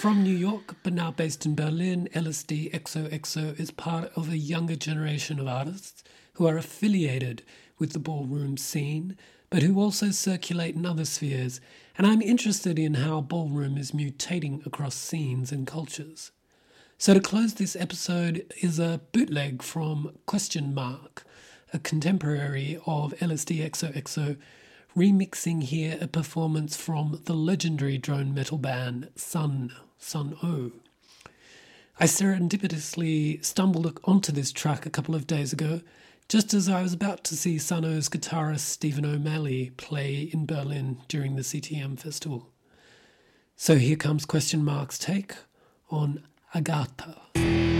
From New York, but now based in Berlin, LSD XOXO is part of a younger generation of artists who are affiliated with the ballroom scene, but who also circulate in other spheres, and I'm interested in how ballroom is mutating across scenes and cultures. So to close this episode is a bootleg from Question Mark, a contemporary of LSD XOXO, remixing here a performance from the legendary drone metal band Sun O. I serendipitously stumbled onto this track a couple of days ago, just as I was about to see Sun O's guitarist Stephen O'Malley play in Berlin during the CTM festival. So here comes Question Mark's take on Agatha.